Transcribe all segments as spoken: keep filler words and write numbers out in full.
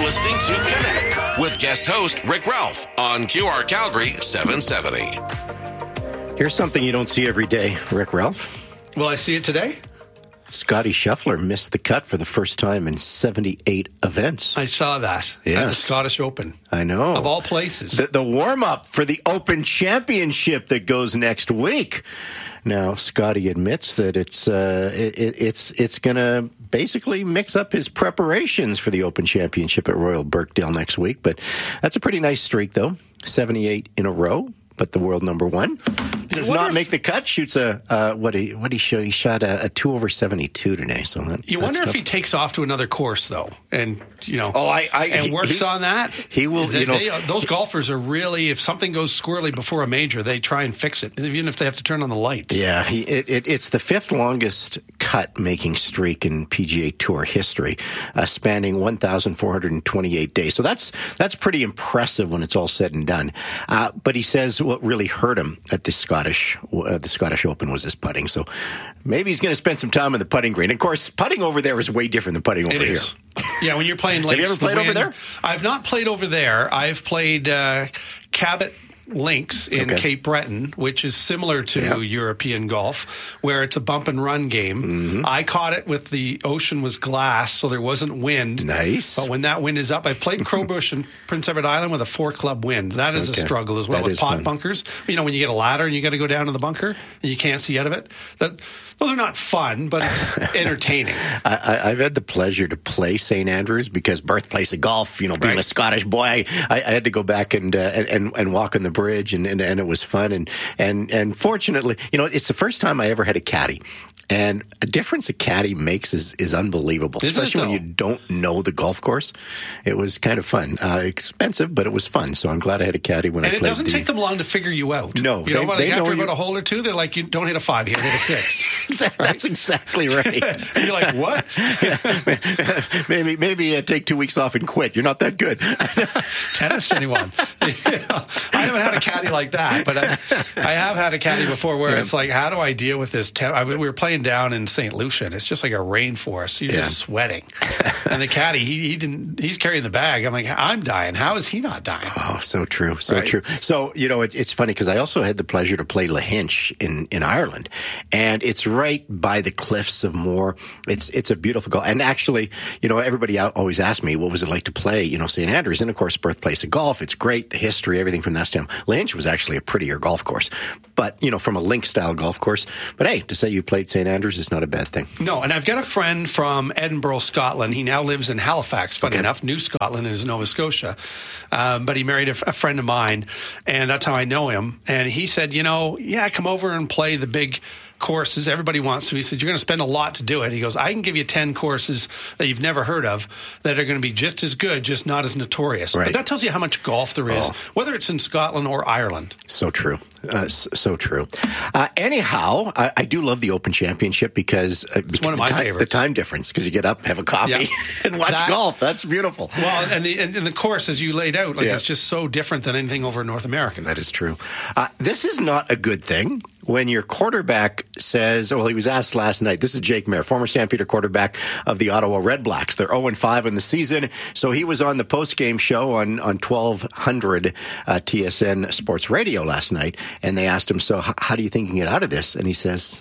listening to Connect with guest host Rick Ralph on Q R Calgary seven seventy. Here's something you don't see every day, Rick Ralph. Will I see it today? Scotty Scheffler missed the cut for the first time in seventy-eight events. I saw that yes. at the Scottish Open. I know. Of all places. The, the warm-up for the Open Championship that goes next week. Now, Scotty admits that it's uh, it, it's it's going to basically mix up his preparations for the Open Championship at Royal Birkdale next week. But that's a pretty nice streak, though. seventy-eight in a row. But the world number one does not make the cut. Shoots a uh, what he what he shot. He shot a, a two over seventy two today. So that, you wonder if he takes off to another course though, and you know, oh, I, I and he, works he, on that. He will. They, you know, they, those golfers are really, if something goes squirrely before a major, they try and fix it, even if they have to turn on the lights. Yeah, he, it, it, it's the fifth longest cut making streak in P G A Tour history, uh, spanning one thousand four hundred twenty-eight days. So that's that's pretty impressive when it's all said and done. Uh, but he says what really hurt him at the Scottish uh, the Scottish Open was his putting. So maybe he's going to spend some time on the putting green. Of course, putting over there is way different than putting over it here. Is. Yeah, when you're playing Lakes. Have you ever played the over wind, there? I've not played over there. I've played uh, Cabot Links in okay. Cape Breton, which is similar to yeah. European golf, where it's a bump and run game. Mm-hmm. I caught it with the ocean was glass, so there wasn't wind. Nice. But when that wind is up, I played Crowbush and Prince Edward Island with a four club wind. That is okay. a struggle as well that with pot fun. bunkers. You know, when you get a ladder and you got to go down to the bunker and you can't see out of it. That those are not fun, but it's entertaining. I, I, I've had the pleasure to play Saint Andrews because birthplace of golf. You know, being right. a Scottish boy, I, I, I had to go back and uh, and and walk on the bridge, and, and, and it was fun. And and and fortunately, you know, it's the first time I ever had a caddy. And a difference a caddy makes is, is unbelievable, Isn't especially it, when you don't know the golf course. It was kind of fun. Uh, expensive, but it was fun. So I'm glad I had a caddy when and I played. And it doesn't the... take them long to figure you out. No. You they, know, they like after know about you... a hole or two, they're like, you don't hit a five here, hit a six. exactly, right? That's exactly right. And you're like, what? maybe maybe uh, take two weeks off and quit. You're not that good. Tennis, anyone? You know, I haven't had a caddy like that, but I, I have had a caddy before where yeah. it's like, how do I deal with this? Ten- I, we were playing down in Saint Lucia. It's just like a rainforest. You're yeah. just sweating. And the caddy, he, he didn't. He's carrying the bag. I'm like, I'm dying. How is he not dying? Oh, so true, so right? true. So you know, it, it's funny because I also had the pleasure to play Lahinch in, in Ireland, and it's right by the cliffs of Moher. It's it's a beautiful golf. And actually, you know, everybody always asks me, what was it like to play, you know, Saint Andrews? And of course, birthplace of golf. It's great, the history, everything from that standpoint. Lahinch was actually a prettier golf course, but you know, from a link style golf course. But hey, to say you played Saint Andrews is not a bad thing. No, and I've got a friend from Edinburgh, Scotland. He now lives in Halifax, funny okay. enough. New Scotland is Nova Scotia. Um, but he married a, f- a friend of mine, and that's how I know him. And he said, you know, yeah, come over and play the big courses. Everybody wants to. He said, you're going to spend a lot to do it. He goes, I can give you ten courses that you've never heard of that are going to be just as good, just not as notorious. Right. But that tells you how much golf there is, oh. whether it's in Scotland or Ireland. So true. Uh, so true. Uh, anyhow, I, I do love the Open Championship because uh, it's one of my the time, favorites. The time difference, because you get up, have a coffee, yeah. and watch that, golf. That's beautiful. Well, and the, and the course, as you laid out, like yeah. it's just so different than anything over in North America. That is true. Uh, this is not a good thing when your quarterback says, well, he was asked last night, this is Jake Mayer, former Stampeder quarterback of the Ottawa Redblacks. They're oh and five in the season. So he was on the post-game show on, on twelve hundred uh, T S N Sports Radio last night, and they asked him, so h- how do you think you can get out of this? And he says,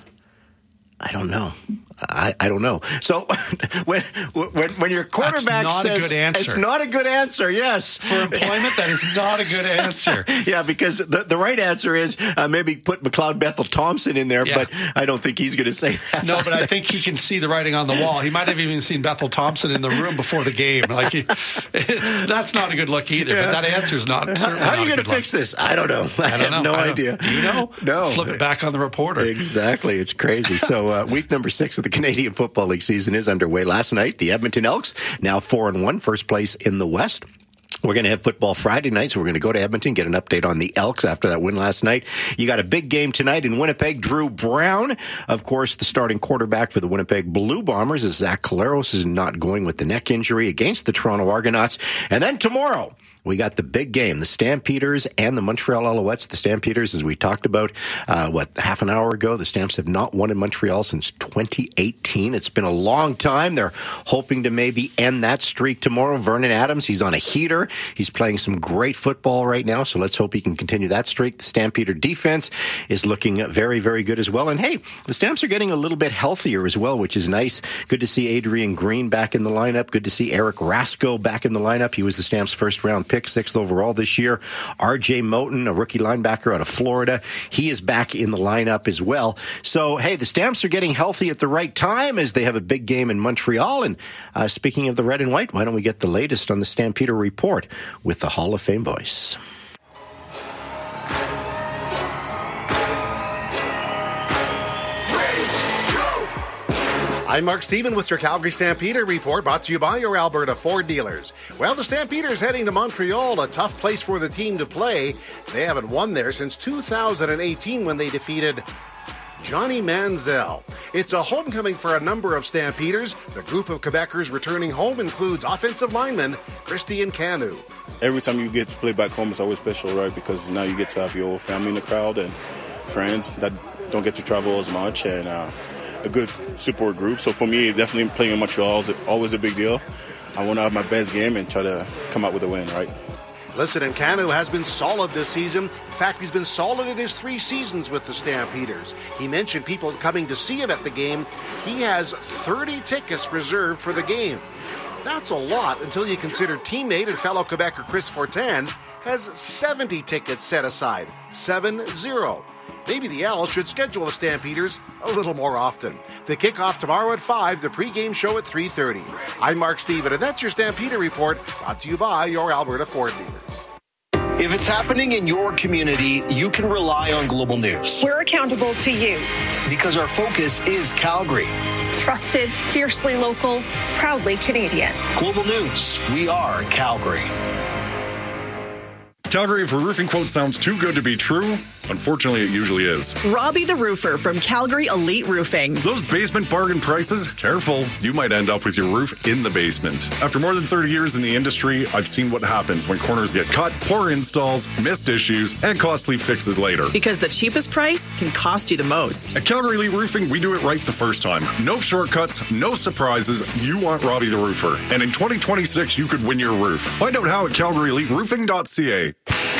I don't know. I, I don't know. So when when when your quarterback That's not says a good answer. It's not a good answer, yes. For employment, that is not a good answer. Yeah, because the, the right answer is uh, maybe put McLeod Bethel Thompson in there, yeah. but I don't think he's going to say that. No, but I think he can see the writing on the wall. He might have even seen Bethel Thompson in the room before the game. Like he, that's not a good look either, yeah. but that answer is not. How, how are you going to fix this? I don't know. I, I don't have know. no I idea. Do you know? No. Flip it back on the reporter. Exactly. It's crazy. So uh, week number six of the Canadian Football League season is underway. Last night, the Edmonton Elks, now four and one, first place in the West. We're going to have football Friday night, so we're going to go to Edmonton, get an update on the Elks after that win last night. You got a big game tonight in Winnipeg. Drew Brown, of course, the starting quarterback for the Winnipeg Blue Bombers, as Zach Collaros is not going with the neck injury against the Toronto Argonauts. And then tomorrow, we got the big game, the Stampeders and the Montreal Alouettes. The Stampeders, as we talked about, uh, what, half an hour ago, the Stamps have not won in Montreal since twenty eighteen. It's been a long time. They're hoping to maybe end that streak tomorrow. Vernon Adams, he's on a heater. He's playing some great football right now, so let's hope he can continue that streak. The Stampeder defense is looking very, very good as well. And hey, the Stamps are getting a little bit healthier as well, which is nice. Good to see Adrian Green back in the lineup. Good to see Eric Rasko back in the lineup. He was the Stamps' first-round pick. Pick sixth overall this year. R J Moten, a rookie linebacker out of Florida, he is back in the lineup as well. So, hey, the Stamps are getting healthy at the right time as they have a big game in Montreal. And uh, speaking of the red and white, why don't we get the latest on the Stampeder Report with the Hall of Fame voice? I'm Mark Stephen with your Calgary Stampeder Report, brought to you by your Alberta Ford dealers. Well, the Stampeders heading to Montreal, a tough place for the team to play. They haven't won there since two thousand eighteen when they defeated Johnny Manziel. It's a homecoming for a number of Stampeders. The group of Quebecers returning home includes offensive lineman Christian Canu. Every time you get to play back home, it's always special, right? Because now you get to have your family in the crowd and friends that don't get to travel as much, and uh, a good support group. So for me, definitely playing in Montreal is always a big deal. I want to have my best game and try to come out with a win, right? Listen, and Canu has been solid this season. In fact, he's been solid in his three seasons with the Stampeders. He mentioned people coming to see him at the game. He has thirty tickets reserved for the game. That's a lot until you consider teammate and fellow Quebecer Chris Fortin has seventy tickets set aside. seven zero. Maybe the Owls should schedule the Stampeders a little more often. The kickoff tomorrow at five, the pregame show at three thirty. I'm Mark Stephen, and that's your Stampeder Report, brought to you by your Alberta Ford dealers. If it's happening in your community, you can rely on Global News. We're accountable to you. Because our focus is Calgary. Trusted, fiercely local, proudly Canadian. Global News, we are Calgary. Calgary, if a roofing quote sounds too good to be true, unfortunately it usually is. Robbie the Roofer from Calgary Elite Roofing. Those basement bargain prices, careful, you might end up with your roof in the basement. After more than thirty years in the industry, I've seen what happens when corners get cut, poor installs, missed issues, and costly fixes later. Because the cheapest price can cost you the most. At Calgary Elite Roofing, we do it right the first time. No shortcuts, no surprises. You want Robbie the Roofer. And in twenty twenty-six, you could win your roof. Find out how at calgary elite roofing dot c a.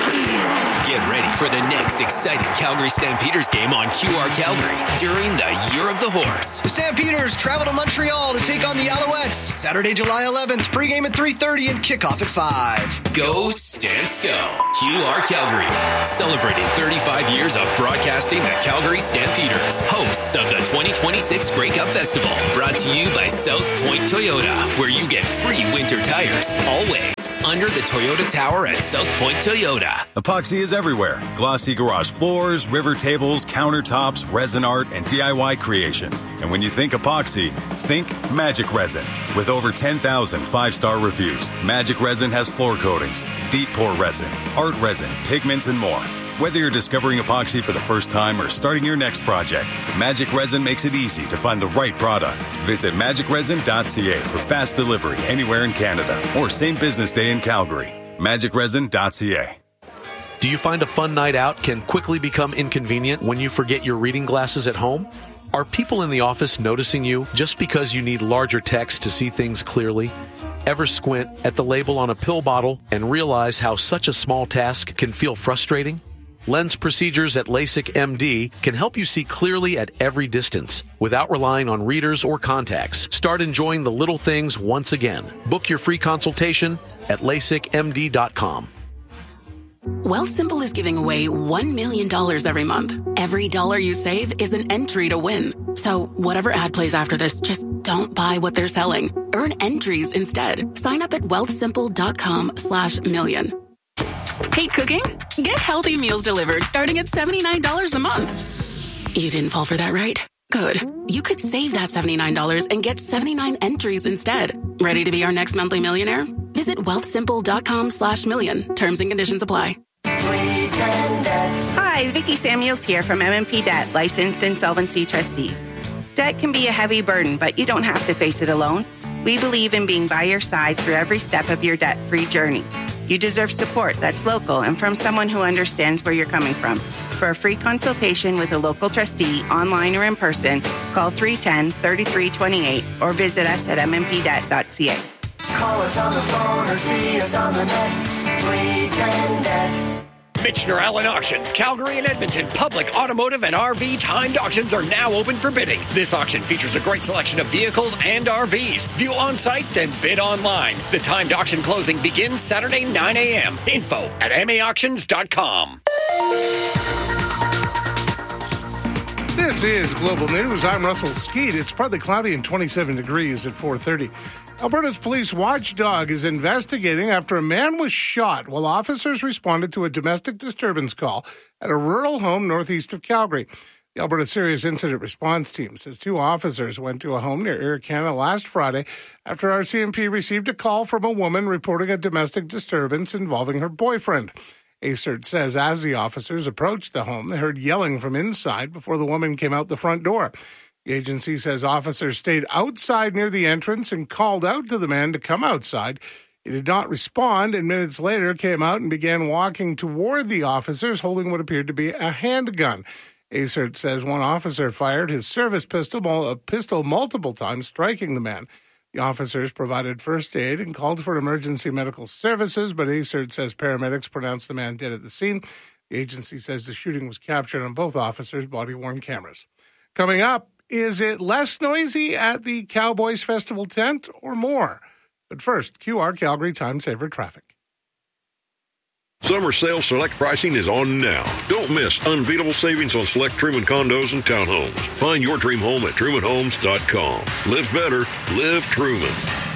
Get ready for the next exciting Calgary Stampeders game on Q R Calgary during the Year of the Horse. The Stampeders travel to Montreal to take on the Alouettes. Saturday, July eleventh, pregame at three thirty and kickoff at five. Go Stamps Go! Q R Calgary, celebrating thirty-five years of broadcasting the Calgary Stampeders, hosts of the twenty twenty-six Grey Cup Festival. Brought to you by South Point Toyota, where you get free winter tires, always under the Toyota Tower at South Point Toyota. Epoxy is everywhere. Glossy garage floors, river tables, countertops, resin art, and D I Y creations. And when you think epoxy, think Magic Resin. With over ten thousand five-star reviews, Magic Resin has floor coatings, deep pour resin, art resin, pigments, and more. Whether you're discovering epoxy for the first time or starting your next project, Magic Resin makes it easy to find the right product. Visit magic resin dot c a for fast delivery anywhere in Canada or same business day in Calgary. magic resin dot c a. Do you find a fun night out can quickly become inconvenient when you forget your reading glasses at home? Are people in the office noticing you just because you need larger text to see things clearly? Ever squint at the label on a pill bottle and realize how such a small task can feel frustrating? Lens procedures at LASIK M D can help you see clearly at every distance without relying on readers or contacts. Start enjoying the little things once again. Book your free consultation at lasik m d dot com. Wealthsimple is giving away one million dollars every month. Every dollar you save is an entry to win. So whatever ad plays after this, just don't buy what they're selling. Earn entries instead. Sign up at wealthsimple.com slash million. Hate cooking? Get healthy meals delivered starting at seventy-nine dollars a month. You didn't fall for that, right? Good. You could save that seventy-nine dollars and get seventy-nine entries instead. Ready to be our next monthly millionaire? Visit Visit wealthsimple.com slash million. Terms and conditions apply. Hi, Vicki Samuels here from M and P Debt, licensed insolvency trustees. Debt can be a heavy burden, but you don't have to face it alone. We believe in being by your side through every step of your debt-free journey. You deserve support that's local and from someone who understands where you're coming from. For a free consultation with a local trustee, online or in person, call three one zero, three three two eight or visit us at m m p debt dot c a. Call us on the phone or see us on the net. three ten net. Michener Allen Auctions, Calgary and Edmonton public automotive and R V timed auctions are now open for bidding. This auction features a great selection of vehicles and R Vs. View on site, then bid online. The timed auction closing begins Saturday nine a.m. Info at m a auctions dot com. This is Global News. I'm Russell Skeet. It's partly cloudy and twenty-seven degrees at four thirty. Alberta's police watchdog is investigating after a man was shot while officers responded to a domestic disturbance call at a rural home northeast of Calgary. The Alberta Serious Incident Response Team says two officers went to a home near Air Canada last Friday after R C M P received a call from a woman reporting a domestic disturbance involving her boyfriend. A C I R T says as the officers approached the home, they heard yelling from inside before the woman came out the front door. The agency says officers stayed outside near the entrance and called out to the man to come outside. He did not respond and minutes later came out and began walking toward the officers holding what appeared to be a handgun. A C I R T says one officer fired his service pistol, a pistol multiple times, striking the man. The officers provided first aid and called for emergency medical services, but A C I R T says paramedics pronounced the man dead at the scene. The agency says the shooting was captured on both officers' body-worn cameras. Coming up, is it less noisy at the Cowboys Festival tent or more? But first, Q R Calgary Time Saver Traffic. Summer sale select pricing is on now. Don't miss unbeatable savings on select Truman condos and townhomes. Find your dream home at truman homes dot com. Live better, live Truman.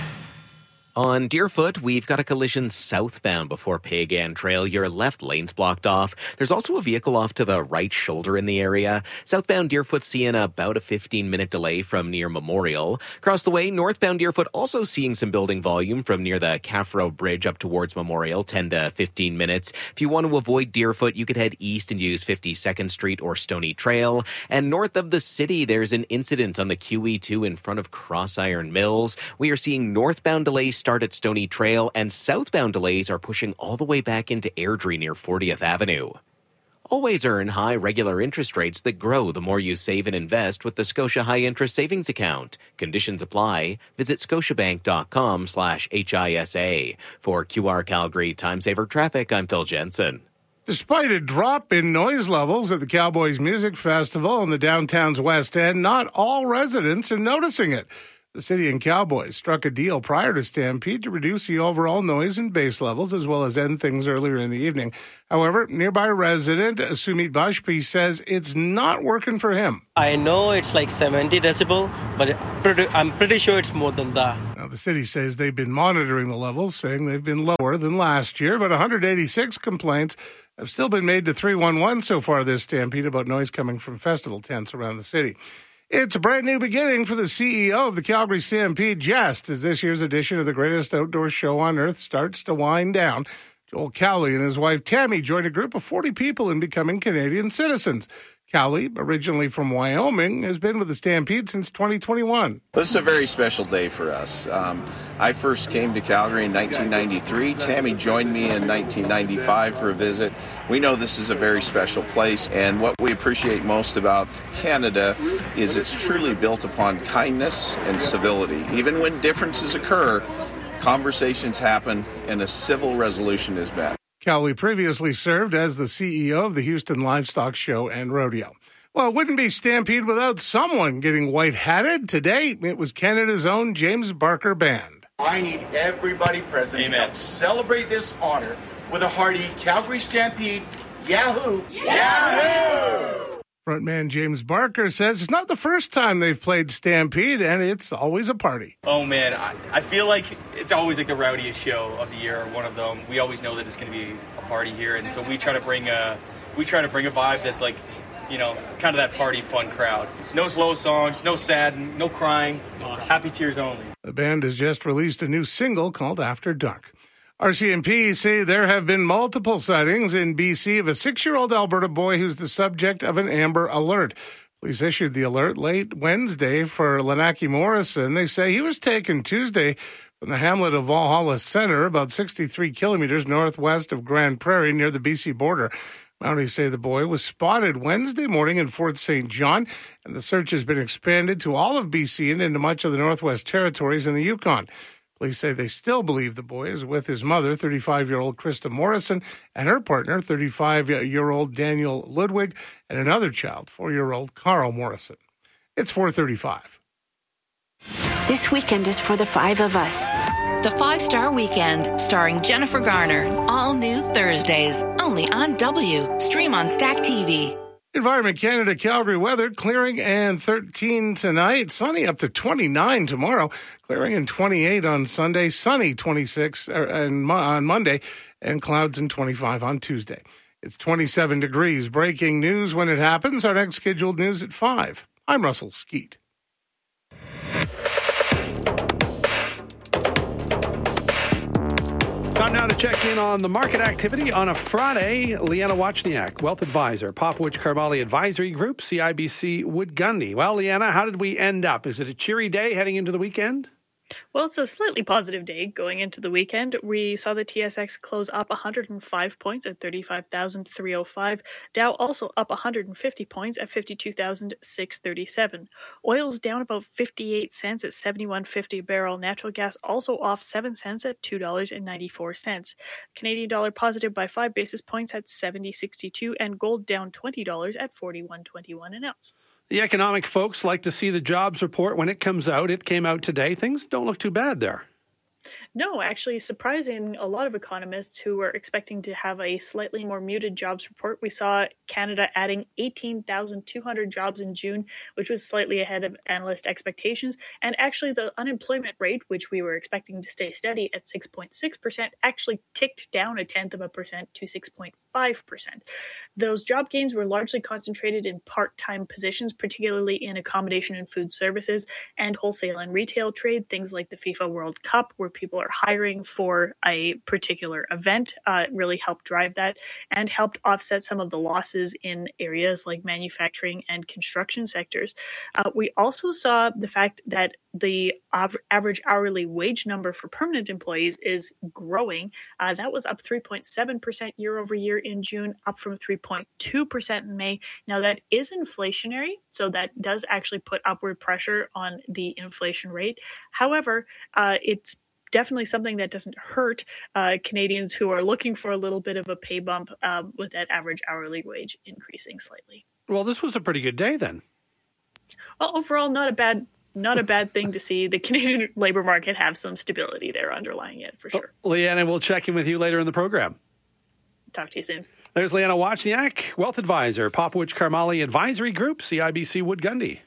On Deerfoot, we've got a collision southbound before Pagan Trail. Your left lane's blocked off. There's also a vehicle off to the right shoulder in the area. Southbound Deerfoot seeing about a fifteen-minute delay from near Memorial. Across the way, northbound Deerfoot also seeing some building volume from near the Caffro Bridge up towards Memorial, ten to fifteen minutes. If you want to avoid Deerfoot, you could head east and use fifty-second Street or Stony Trail. And north of the city, there's an incident on the Q E two in front of Cross Iron Mills. We are seeing northbound delays start at Stony Trail, and southbound delays are pushing all the way back into Airdrie near fortieth Avenue. Always earn high regular interest rates that grow the more you save and invest with the Scotia High Interest Savings Account. Conditions apply. Visit scotiabank.com slash HISA. For Q R Calgary Time Saver Traffic, I'm Phil Jensen. Despite a drop in noise levels at the Cowboys Music Festival in the downtown's West End, not all residents are noticing it. The City and Cowboys struck a deal prior to Stampede to reduce the overall noise and bass levels as well as end things earlier in the evening. However, nearby resident Sumit Bajpayee says it's not working for him. I know it's like seventy decibel, but I'm pretty sure it's more than that. Now, the city says they've been monitoring the levels, saying they've been lower than last year, but one hundred eighty-six complaints have still been made to three one one so far this Stampede about noise coming from festival tents around the city. It's a brand new beginning for the C E O of the Calgary Stampede, just as this year's edition of the greatest outdoor show on earth starts to wind down. Joel Cowley and his wife Tammy joined a group of forty people in becoming Canadian citizens. Cowley, originally from Wyoming, has been with the Stampede since twenty twenty-one. This is a very special day for us. Um, I first came to Calgary in nineteen ninety-three. Tammy joined me in nineteen ninety-five for a visit. We know this is a very special place, and what we appreciate most about Canada is it's truly built upon kindness and civility. Even when differences occur, conversations happen and a civil resolution is met. Cowley previously served as the C E O of the Houston Livestock Show and Rodeo. Well, it wouldn't be Stampede without someone getting white-hatted. Today, it was Canada's own James Barker Band. I need everybody present Amen. to help celebrate this honor with a hearty Calgary Stampede Yahoo! Yahoo! Frontman James Barker says it's not the first time they've played Stampede, and it's always a party. Oh, man, I, I feel like it's always like the rowdiest show of the year, one of them. We always know that it's going to be a party here, and so we try to bring a, we try to bring a vibe that's like, you know, kind of that party fun crowd. No slow songs, no sad, no crying, happy tears only. The band has just released a new single called After Dark. R C M P say there have been multiple sightings in B C of a six-year-old Alberta boy who's the subject of an Amber Alert. Police issued the alert late Wednesday for Lanaki Morrison. They say he was taken Tuesday from the hamlet of Valhalla Centre, about sixty-three kilometers northwest of Grand Prairie near the B C border. Mounties say the boy was spotted Wednesday morning in Fort Saint John, and the search has been expanded to all of B C and into much of the Northwest Territories and the Yukon. Police say they still believe the boy is with his mother, thirty-five-year-old Krista Morrison, and her partner, thirty-five-year-old Daniel Ludwig, and another child, four-year-old Carl Morrison. It's four thirty-five. This weekend is for the five of us. The Five Star Weekend, starring Jennifer Garner. All new Thursdays, only on W. Stream on Stack T V. Environment Canada Calgary weather, clearing and thirteen tonight, sunny up to twenty-nine tomorrow, clearing and twenty-eight on Sunday, sunny twenty-six on Monday, and clouds and twenty-five on Tuesday. It's twenty-seven degrees. Breaking news when it happens. Our next scheduled news at five. I'm Russell Skeet. Time now to check in on the market activity on a Friday. Leanna Wachniak, Wealth Advisor, Popowich Karmali Advisory Group, C I B C Wood Gundy. Well, Leanna, how did we end up? Is it a cheery day heading into the weekend? Well, it's a slightly positive day going into the weekend. We saw the T S X close up one hundred five points at thirty-five thousand three hundred five. Dow also up one hundred fifty points at fifty-two thousand six hundred thirty-seven. Oil's down about fifty-eight cents at seventy-one fifty a barrel. Natural gas also off seven cents at two dollars and ninety-four cents. Canadian dollar positive by five basis points at seventy sixty-two, and gold down twenty dollars at forty-one twenty-one an ounce. The economic folks like to see the jobs report when it comes out. It came out today. Things don't look too bad there. No, actually, surprising a lot of economists who were expecting to have a slightly more muted jobs report. We saw Canada adding eighteen thousand two hundred jobs in June, which was slightly ahead of analyst expectations. And actually, the unemployment rate, which we were expecting to stay steady at six point six percent, actually ticked down a tenth of a percent to six point five percent. Those job gains were largely concentrated in part-time positions, particularly in accommodation and food services and wholesale and retail trade, things like the FIFA World Cup, where people are hiring for a particular event, uh, really helped drive that and helped offset some of the losses in areas like manufacturing and construction sectors. Uh, we also saw the fact that the av- average hourly wage number for permanent employees is growing. Uh, that was up three point seven percent year over year in June, up from three point two percent in May. Now, that is inflationary, so that does actually put upward pressure on the inflation rate. However, uh, it's definitely something that doesn't hurt uh, Canadians who are looking for a little bit of a pay bump um, with that average hourly wage increasing slightly. Well, this was a pretty good day then. Well, overall, not a bad not a bad thing to see the Canadian labor market have some stability there underlying it, for sure. Well, Leanna, we'll check in with you later in the program. Talk to you soon. There's Leanna Wachniak, Wealth Advisor, Popowich Karmali Advisory Group, C I B C Wood Gundy.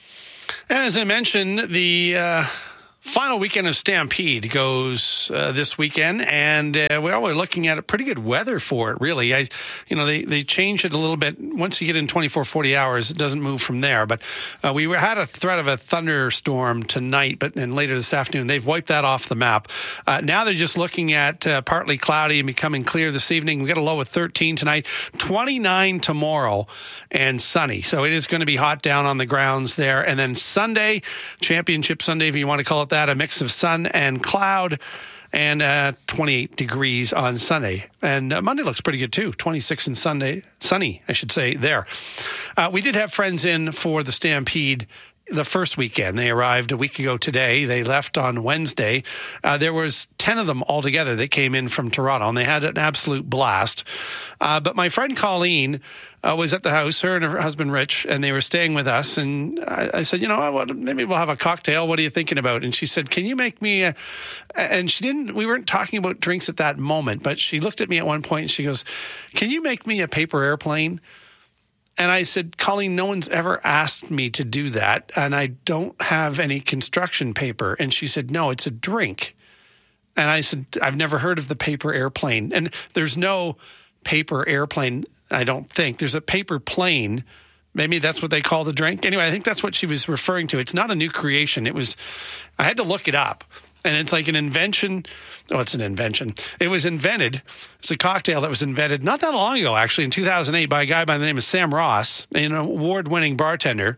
And as I mentioned, the uh, final weekend of Stampede goes uh, this weekend, and uh, well, we're looking at a pretty good weather for it, really. I, you know, they, they change it a little bit. Once you get in twenty-four, forty hours, it doesn't move from there. But uh, we had a threat of a thunderstorm tonight, but and later this afternoon. They've wiped that off the map. Uh, now they're just looking at uh, partly cloudy and becoming clear this evening. We got a low of thirteen tonight, twenty-nine tomorrow, and sunny. So it is going to be hot down on the grounds there. And then Sunday, Championship Sunday, if you want to call it that, a mix of sun and cloud, and uh, twenty-eight degrees on Sunday. And uh, Monday looks pretty good too, twenty-six and Sunday, sunny, I should say, there. Uh, we did have friends in for the Stampede the first weekend. They arrived a week ago today. They left on Wednesday. Uh, there was ten of them altogether that came in from Toronto, and they had an absolute blast. Uh, but my friend Colleen uh, was at the house, her and her husband Rich, and they were staying with us. And I, I said, you know what, maybe we'll have a cocktail. What are you thinking about? And she said, can you make me a... And she didn't, we weren't talking about drinks at that moment, but she looked at me at one point and she goes, can you make me a paper airplane? And I said, Colleen, no one's ever asked me to do that, and I don't have any construction paper. And she said, no, it's a drink. And I said, I've never heard of the paper airplane. And there's no paper airplane, I don't think. There's a paper plane, Maybe that's what they call the drink. Anyway, I think that's what she was referring to. It's not a new creation. It was, I had to look it up. And it's like an invention. Oh, it's an invention. It was invented. It's a cocktail that was invented not that long ago, actually, in two thousand eight by a guy by the name of Sam Ross, an award-winning bartender.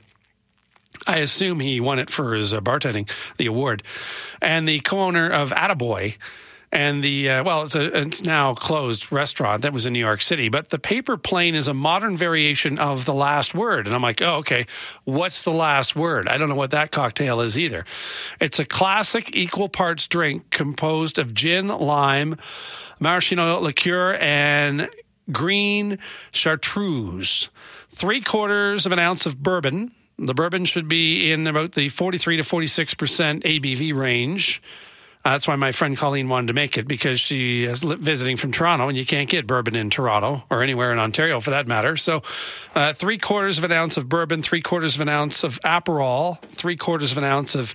I assume he won it for his uh, bartending, the award. And the co-owner of Attaboy. And the, uh, well, it's a it's now closed restaurant that was in New York City. But the Paper Plane is a modern variation of the last word. And I'm like, oh, okay, what's the last word? I don't know what that cocktail is either. It's a classic equal parts drink composed of gin, lime, maraschino liqueur, and green chartreuse. Three quarters of an ounce of bourbon. The bourbon should be in about the forty-three to forty-six percent A B V range. Uh, that's why my friend Colleen wanted to make it, because she is visiting from Toronto, and you can't get bourbon in Toronto or anywhere in Ontario for that matter. So uh, three quarters of an ounce of bourbon, three quarters of an ounce of Aperol, three quarters of an ounce of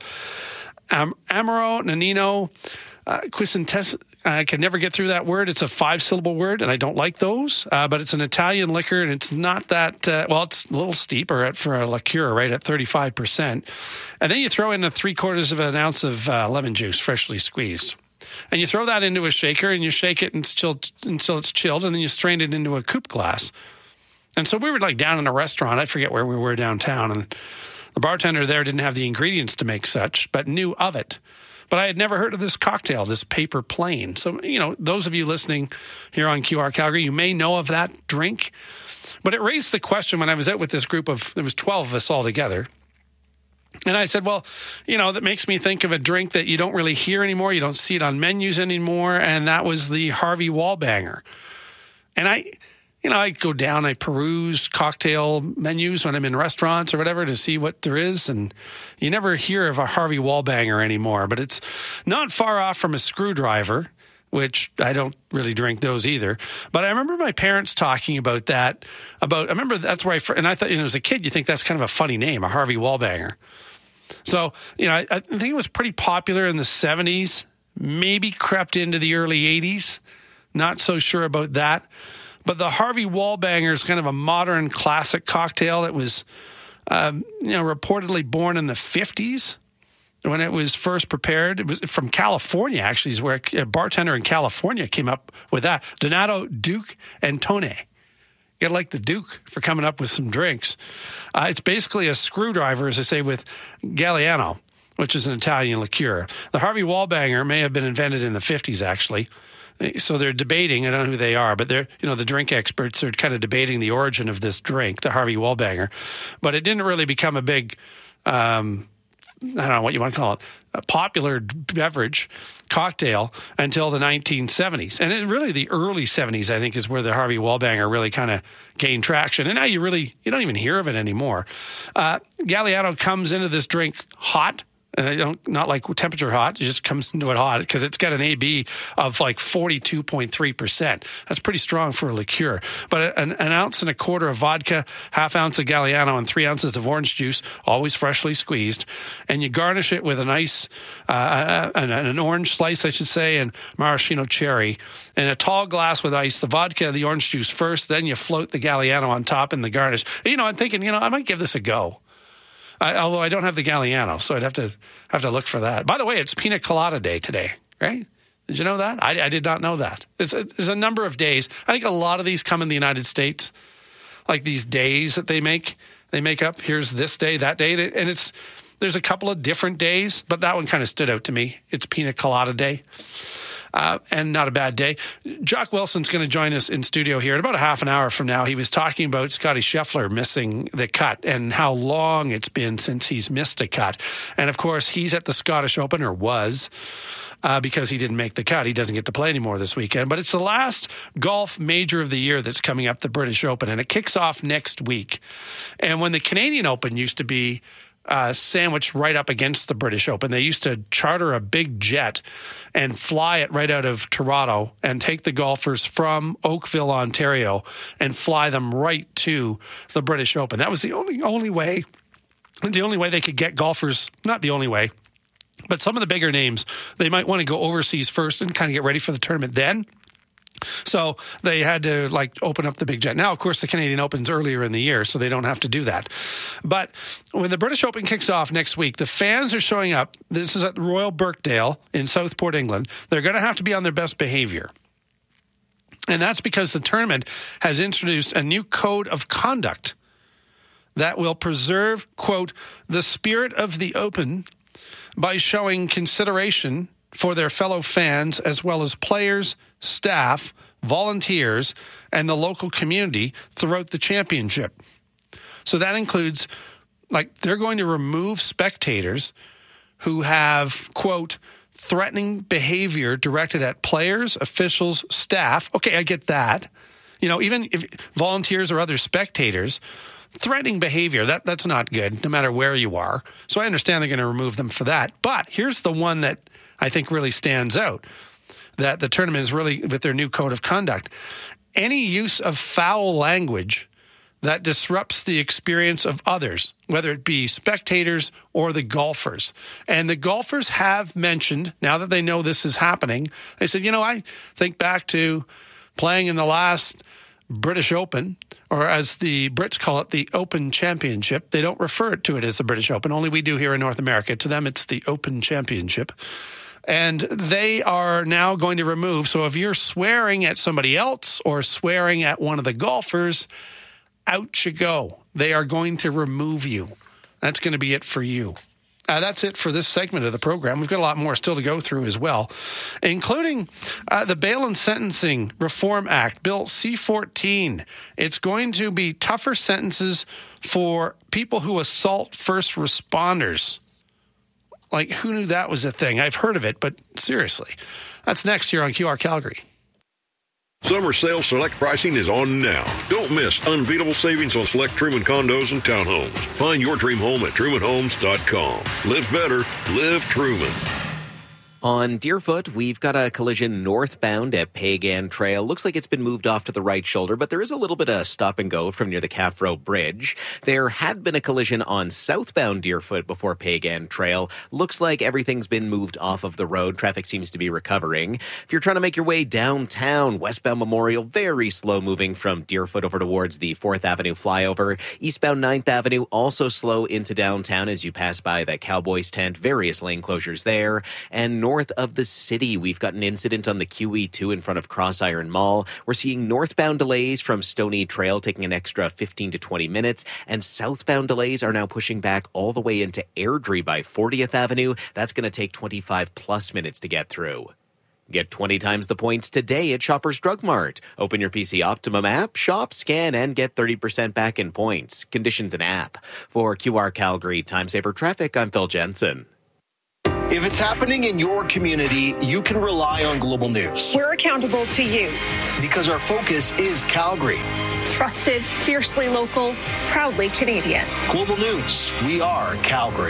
Am- Amaro, Nannino, uh, Quisentes. I can never get through that word. It's a five-syllable word, and I don't like those. Uh, but it's an Italian liquor, and it's not that, uh, well, it's a little steeper at, for a liqueur, right, at thirty-five percent. And then you throw in a three-quarters of an ounce of uh, lemon juice, freshly squeezed. And you throw that into a shaker, and you shake it until, until it's chilled, and then you strain it into a coupe glass. And so we were, like, down in a restaurant. I forget where we were downtown, and the bartender there didn't have the ingredients to make such, but knew of it. But I had never heard of this cocktail, this Paper Plane. So, you know, those of you listening here on Q R Calgary, you may know of that drink. But it raised the question when I was out with this group of, there was twelve of us all together. And I said, well, you know, that makes me think of a drink that you don't really hear anymore. You don't see it on menus anymore. And that was the Harvey Wallbanger. And I... You know, I go down, I peruse cocktail menus when I'm in restaurants or whatever to see what there is, and you never hear of a Harvey Wallbanger anymore, but it's not far off from a screwdriver, which I don't really drink those either. But I remember my parents talking about that, about, I remember that's where I, and I thought, you know, as a kid, you think that's kind of a funny name, a Harvey Wallbanger. So, you know, I, I think it was pretty popular in the seventies, maybe crept into the early eighties. Not so sure about that. But the Harvey Wallbanger is kind of a modern classic cocktail that was, um, you know, reportedly born in the fifties when it was first prepared. It was from California, actually, is where a bartender in California came up with that. Donato Duke Antone. You got to like the Duke for coming up with some drinks. Uh, it's basically a screwdriver, as I say, with Galliano, which is an Italian liqueur. The Harvey Wallbanger may have been invented in the fifties, actually. So they're debating, I don't know who they are, but they're, you know, the drink experts are kind of debating the origin of this drink, the Harvey Wallbanger. But it didn't really become a big, um, I don't know what you want to call it, a popular beverage cocktail until the nineteen seventies. And it really, the early seventies, I think, is where the Harvey Wallbanger really kind of gained traction. And now you really, you don't even hear of it anymore. Uh, Galliano comes into this drink hot. Uh, you know, not like temperature hot, it just comes into it hot because it's got an A B of like forty-two point three percent. That's pretty strong for a liqueur. But an, an ounce and a quarter of vodka, half ounce of Galliano, and three ounces of orange juice, always freshly squeezed. And you garnish it with a nice, uh, an, an orange slice, I should say, and maraschino cherry. In a tall glass with ice, the vodka, the orange juice first, then you float the Galliano on top in the garnish. You know, I'm thinking, you know, I might give this a go. I, although I don't have the Galliano, so I'd have to have to look for that. By the way, it's Pina Colada Day today, right? Did you know that? I, I did not know that. It's a, there's a number of days. I think a lot of these come in the United States, like these days that they make. They make up, here's this day, that day, and it's there's a couple of different days, but that one kind of stood out to me. It's Pina Colada Day. Uh, and not a bad day. Jock Wilson's going to join us in studio here in about a half an hour from now. He was talking about Scotty Scheffler missing the cut and how long it's been since he's missed a cut. And, of course, he's at the Scottish Open, or was, uh, because he didn't make the cut. He doesn't get to play anymore this weekend. But it's the last golf major of the year that's coming up, the British Open, and it kicks off next week. And when the Canadian Open used to be Uh, sandwiched right up against the British Open. They used to charter a big jet and fly it right out of Toronto and take the golfers from Oakville, Ontario, and fly them right to the British Open. That was the only only way, the only way they could get golfers, not the only way, but some of the bigger names, they might want to go overseas first and kind of get ready for the tournament then. So they had to like open up the big jet. Now, of course, the Canadian Open's earlier in the year, so they don't have to do that. But when the British Open kicks off next week, the fans are showing up. This is at the Royal Birkdale in Southport, England. They're going to have to be on their best behavior. And that's because the tournament has introduced a new code of conduct that will preserve, quote, the spirit of the Open by showing consideration for their fellow fans as well as players, staff, volunteers, and the local community throughout the championship. So that includes, like, they're going to remove spectators who have, quote, threatening behavior directed at players, officials, staff. Okay, I get that. You know, even if volunteers or other spectators, threatening behavior, that, that's not good, no matter where you are. So I understand they're going to remove them for that. But here's the one that I think really stands out, that the tournament is really, with their new code of conduct, any use of foul language that disrupts the experience of others, whether it be spectators or the golfers. And the golfers have mentioned, now that they know this is happening, they said, you know, I think back to playing in the last British Open, or as the Brits call it, the Open Championship. They don't refer to it as the British Open. Only we do here in North America. To them, it's the Open Championship. And they are now going to remove. So if you're swearing at somebody else or swearing at one of the golfers, out you go. They are going to remove you. That's going to be it for you. Uh, that's it for this segment of the program. We've got a lot more still to go through as well, including uh, the Bail and Sentencing Reform Act, Bill C fourteen. It's going to be tougher sentences for people who assault first responders. Like, who knew that was a thing? I've heard of it, but seriously. That's next here on Q R Calgary. Summer sale select pricing is on now. Don't miss unbeatable savings on select Truman condos and townhomes. Find your dream home at truman homes dot com. Live better, live Truman. On Deerfoot, we've got a collision northbound at Pagan Trail. Looks like it's been moved off to the right shoulder, but there is a little bit of stop and go from near the Caffro Bridge. There had been a collision on southbound Deerfoot before Pagan Trail. Looks like everything's been moved off of the road. Traffic seems to be recovering. If you're trying to make your way downtown, westbound Memorial, very slow moving from Deerfoot over towards the fourth Avenue flyover. Eastbound ninth Avenue, also slow into downtown as you pass by that Cowboys tent. Various lane closures there. And north North of the city, we've got an incident on the Q E two in front of Crossiron Mall. We're seeing northbound delays from Stony Trail taking an extra fifteen to twenty minutes, and southbound delays are now pushing back all the way into Airdrie by fortieth Avenue. That's going to take twenty-five plus minutes to get through. Get twenty times the points today at Shoppers Drug Mart. Open your P C Optimum app, shop, scan, and get thirty percent back in points. Conditions and app. For Q R Calgary Time Saver Traffic, I'm Phil Jensen. If it's happening in your community, you can rely on Global News. We're accountable to you. Because our focus is Calgary. Trusted, fiercely local, proudly Canadian. Global News. We are Calgary.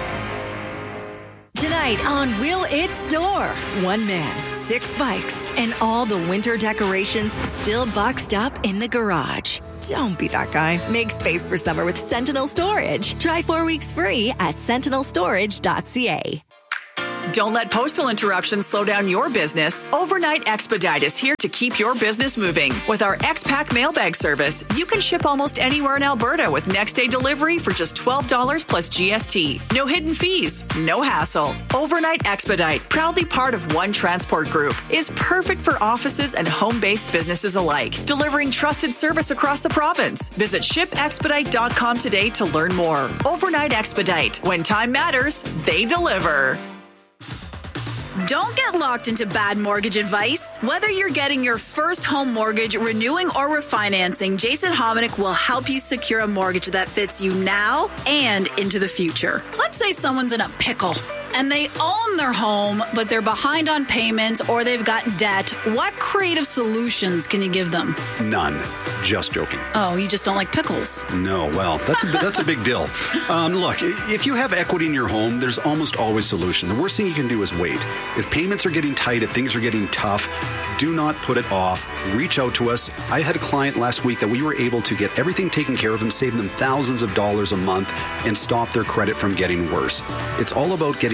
Tonight on Will It Store. One man, six bikes, and all the winter decorations still boxed up in the garage. Don't be that guy. Make space for summer with Sentinel Storage. Try four weeks free at sentinel storage dot c a. Don't let postal interruptions slow down your business. Overnight Expedite is here to keep your business moving. With our X-Pack mailbag service, you can ship almost anywhere in Alberta with next-day delivery for just twelve dollars plus G S T. No hidden fees, no hassle. Overnight Expedite, proudly part of One Transport Group, is perfect for offices and home-based businesses alike, delivering trusted service across the province. Visit ship expedite dot com today to learn more. Overnight Expedite. When time matters, they deliver. Don't get locked into bad mortgage advice. Whether you're getting your first home mortgage, renewing, or refinancing, Jason Hominick will help you secure a mortgage that fits you now and into the future. Let's say someone's in a pickle and they own their home, but they're behind on payments or they've got debt. What creative solutions can you give them? None. Just joking. Oh, you just don't like pickles? No, well, that's a, that's a big deal. Um, look, if you have equity in your home, there's almost always a solution. The worst thing you can do is wait. If payments are getting tight, if things are getting tough, do not put it off. Reach out to us. I had a client last week that we were able to get everything taken care of and save them thousands of dollars a month and stop their credit from getting worse. It's all about getting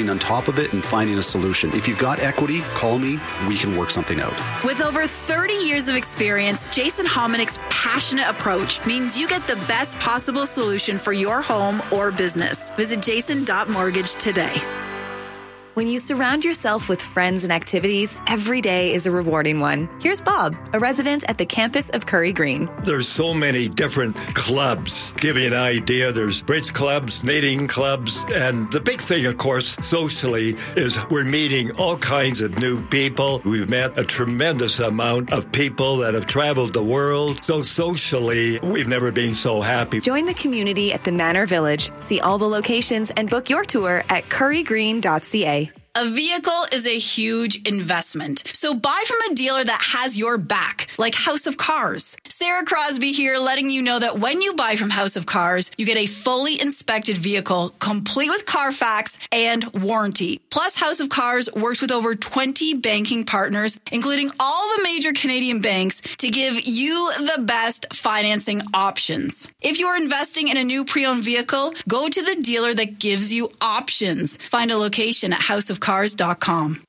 getting on top of it and finding a solution. If you've got equity, call me. We can work something out. With over thirty years of experience, Jason Hominick's passionate approach means you get the best possible solution for your home or business. Visit jason dot mortgage today. When you surround yourself with friends and activities, every day is a rewarding one. Here's Bob, a resident at the campus of Curry Green. There's so many different clubs. Give you an idea, there's bridge clubs, knitting clubs, and the big thing, of course, socially, is we're meeting all kinds of new people. We've met a tremendous amount of people that have traveled the world. So socially, we've never been so happy. Join the community at the Manor Village. See all the locations and book your tour at curry green dot c a. A vehicle is a huge investment, so buy from a dealer that has your back, like House of Cars. Sarah Crosby here, letting you know that when you buy from House of Cars, you get a fully inspected vehicle, complete with Carfax and warranty. Plus, House of Cars works with over twenty banking partners, including all the major Canadian banks, to give you the best financing options. If you're investing in a new pre-owned vehicle, go to the dealer that gives you options. Find a location at house of cars dot com.